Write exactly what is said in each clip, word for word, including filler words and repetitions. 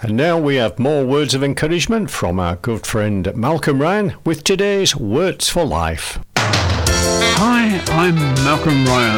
And now we have more words of encouragement from our good friend Malcolm Ryan with today's Words for Life. Hi, I'm Malcolm Ryan.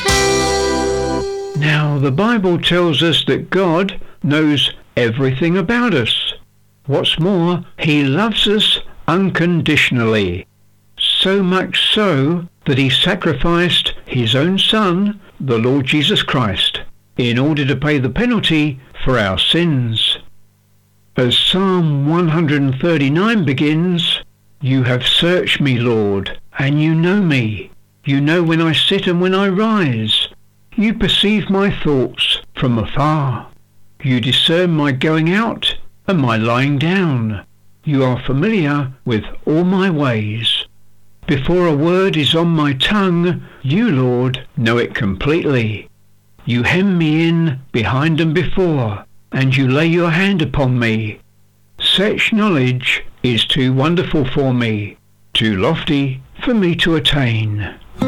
Now, the Bible tells us that God knows everything about us. What's more, He loves us unconditionally. So much so that He sacrificed His own Son, the Lord Jesus Christ, in order to pay the penalty for our sins. As Psalm one hundred thirty-nine begins, "You have searched me, Lord, and you know me. You know when I sit and when I rise. You perceive my thoughts from afar. You discern my going out and my lying down. You are familiar with all my ways. Before a word is on my tongue, you, Lord, know it completely. You hem me in behind and before, and you lay your hand upon me. Such knowledge is too wonderful for me, too lofty for me to attain."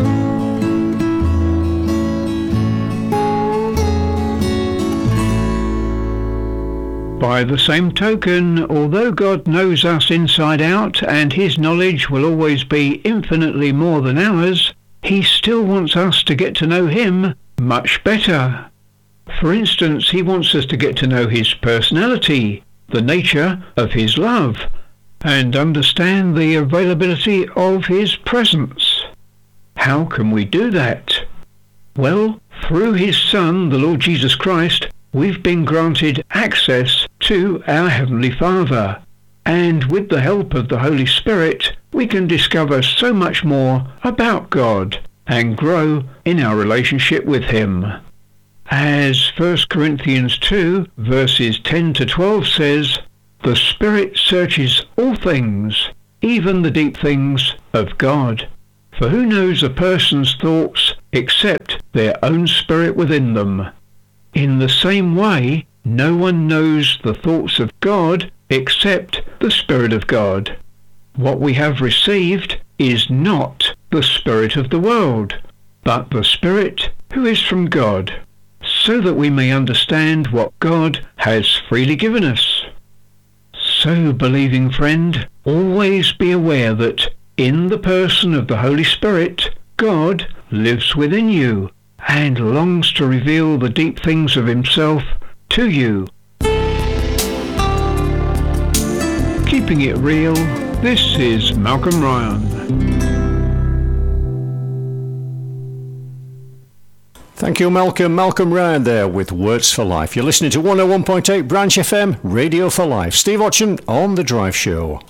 By the same token, although God knows us inside out and His knowledge will always be infinitely more than ours, He still wants us to get to know Him much better. For instance, He wants us to get to know His personality, the nature of His love, and understand the availability of His presence. How can we do that? Well, through His Son, the Lord Jesus Christ, we've been granted access to our Heavenly Father, and with the help of the Holy Spirit, we can discover so much more about God and grow in our relationship with Him. As First Corinthians two, verses ten to twelve says, "The Spirit searches all things, even the deep things of God. For who knows a person's thoughts except their own spirit within them? In the same way, no one knows the thoughts of God except the Spirit of God. What we have received is not the spirit of the world, but the Spirit who is from God, so that we may understand what God has freely given us." So, believing friend, always be aware that in the person of the Holy Spirit, God lives within you and longs to reveal the deep things of Himself to you. Keeping it real, this is Malcolm Ryan. Thank you, Malcolm. Malcolm Ryan there with Words for Life. You're listening to one oh one point eight Branch F M, Radio for Life. Steve Otchen on The Drive Show.